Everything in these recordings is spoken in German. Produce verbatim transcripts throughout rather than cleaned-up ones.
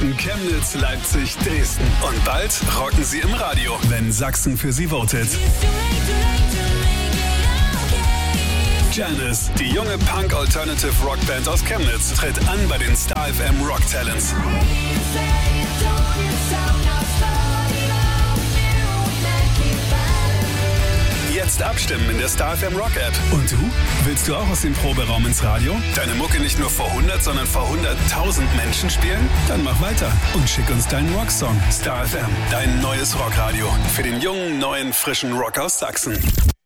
rocken Chemnitz, Leipzig, Dresden. Und bald rocken sie im Radio, wenn Sachsen für sie votet. Janice, die junge Punk-Alternative-Rockband aus Chemnitz, tritt an bei den Star F M Rock Talents. Jetzt abstimmen in der Star F M Rock App. Und du? Willst du auch aus dem Proberaum ins Radio? Deine Mucke nicht nur vor hundert, sondern vor hunderttausend Menschen spielen? Dann mach weiter und schick uns deinen Rocksong. Star F M, dein neues Rockradio. Für den jungen, neuen, frischen Rock aus Sachsen.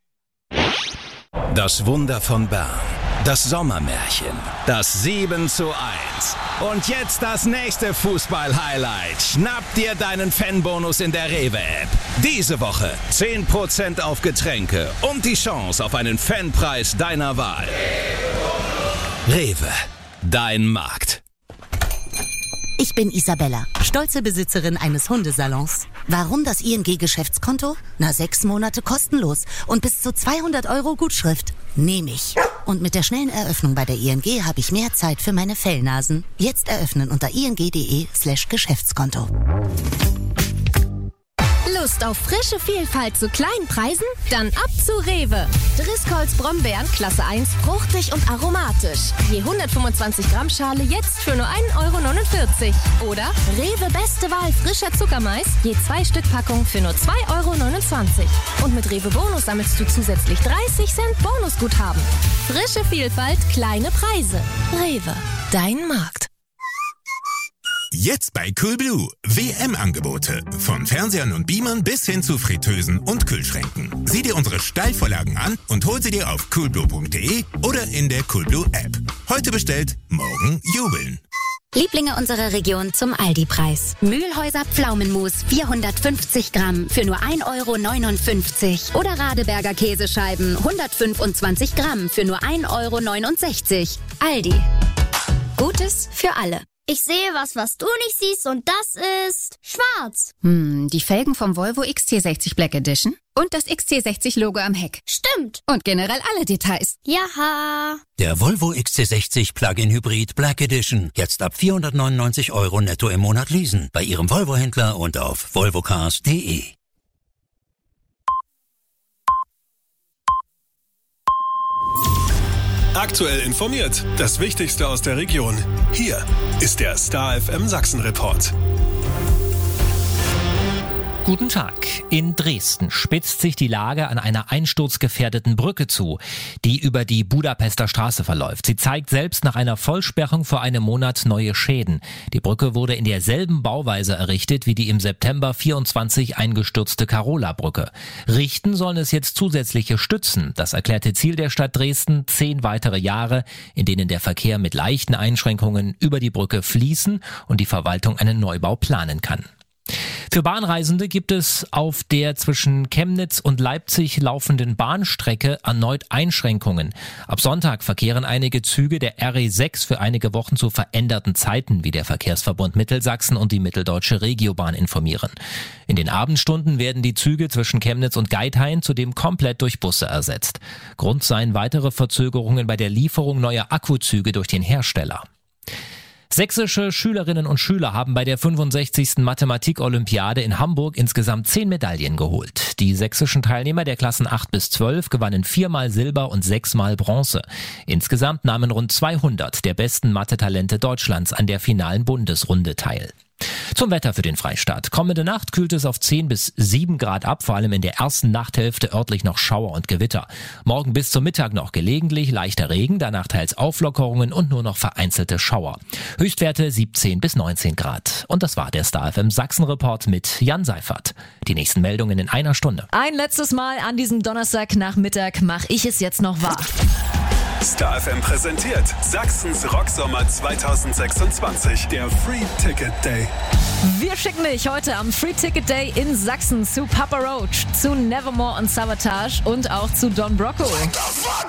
Das Wunder von Bern. Das Sommermärchen. Das sieben zu eins. Und jetzt das nächste Fußball-Highlight. Schnapp dir deinen Fanbonus in der Rewe-App. Diese Woche zehn Prozent auf Getränke und die Chance auf einen Fanpreis deiner Wahl. Rewe, dein Markt. Ich bin Isabella, stolze Besitzerin eines Hundesalons. Warum das I N G-Geschäftskonto? Na, sechs Monate kostenlos und bis zu zweihundert Euro Gutschrift. Nehme ich. Und mit der schnellen Eröffnung bei der I N G habe ich mehr Zeit für meine Fellnasen. Jetzt eröffnen unter ing.de slash Geschäftskonto. Lust auf frische Vielfalt zu kleinen Preisen? Dann ab zu Rewe. Driscolls Brombeeren Klasse eins, fruchtig und aromatisch. Je hundertfünfundzwanzig Gramm Schale jetzt für nur ein Euro neunundvierzig. Oder Rewe Beste Wahl frischer Zuckermais, je zwei Stück Packung für nur zwei Euro neunundzwanzig. Und mit Rewe Bonus sammelst du zusätzlich dreißig Cent Bonusguthaben. Frische Vielfalt, kleine Preise. Rewe, dein Markt. Jetzt bei Coolblue. W M-Angebote. Von Fernsehern und Beamern bis hin zu Fritteusen und Kühlschränken. Sieh dir unsere Steilvorlagen an und hol sie dir auf coolblue punkt de oder in der Coolblue-App. Heute bestellt, morgen jubeln. Lieblinge unserer Region zum Aldi-Preis. Mühlhäuser Pflaumenmus vierhundertfünfzig Gramm für nur ein Euro neunundfünfzig. Oder Radeberger Käsescheiben hundertfünfundzwanzig Gramm für nur ein Euro neunundsechzig. Aldi. Gutes für alle. Ich sehe was, was du nicht siehst, und das ist schwarz. Hm, die Felgen vom Volvo X C sechzig Black Edition und das X C sechzig Logo am Heck. Stimmt. Und generell alle Details. Jaha. Der Volvo X C sechzig Plug-in Hybrid Black Edition. Jetzt ab vierhundertneunundneunzig Euro netto im Monat leasen. Bei Ihrem Volvo-Händler und auf volvocars punkt de. Aktuell informiert. Das Wichtigste aus der Region. Hier ist der Star F M Sachsen Report. Guten Tag. In Dresden spitzt sich die Lage an einer einsturzgefährdeten Brücke zu, die über die Budapester Straße verläuft. Sie zeigt selbst nach einer Vollsperrung vor einem Monat neue Schäden. Die Brücke wurde in derselben Bauweise errichtet wie die im September vierundzwanzig eingestürzte Carola-Brücke. Richten sollen es jetzt zusätzliche Stützen. Das erklärte Ziel der Stadt Dresden: zehn weitere Jahre, in denen der Verkehr mit leichten Einschränkungen über die Brücke fließen und die Verwaltung einen Neubau planen kann. Für Bahnreisende gibt es auf der zwischen Chemnitz und Leipzig laufenden Bahnstrecke erneut Einschränkungen. Ab Sonntag verkehren einige Züge der R E sechs für einige Wochen zu veränderten Zeiten, wie der Verkehrsverbund Mittelsachsen und die Mitteldeutsche Regiobahn informieren. In den Abendstunden werden die Züge zwischen Chemnitz und Geithain zudem komplett durch Busse ersetzt. Grund seien weitere Verzögerungen bei der Lieferung neuer Akkuzüge durch den Hersteller. Sächsische Schülerinnen und Schüler haben bei der fünfundsechzigsten Mathematik-Olympiade in Hamburg insgesamt zehn Medaillen geholt. Die sächsischen Teilnehmer der Klassen acht bis zwölf gewannen viermal Silber und sechsmal Bronze. Insgesamt nahmen rund zweihundert der besten Mathe-Talente Deutschlands an der finalen Bundesrunde teil. Zum Wetter für den Freistaat. Kommende Nacht kühlt es auf zehn bis sieben Grad ab, vor allem in der ersten Nachthälfte örtlich noch Schauer und Gewitter. Morgen bis zum Mittag noch gelegentlich leichter Regen, danach teils Auflockerungen und nur noch vereinzelte Schauer. Höchstwerte siebzehn bis neunzehn Grad. Und das war der Star F M Sachsen-Report mit Jan Seifert. Die nächsten Meldungen in einer Stunde. Ein letztes Mal an diesem Donnerstagnachmittag mache ich es jetzt noch wahr. Star F M präsentiert Sachsens Rocksommer zweitausendsechsundzwanzig, der Free Ticket Day. Wir schicken dich heute am Free Ticket Day in Sachsen zu Papa Roach, zu Nevermore und Savatage und auch zu Don Brocco.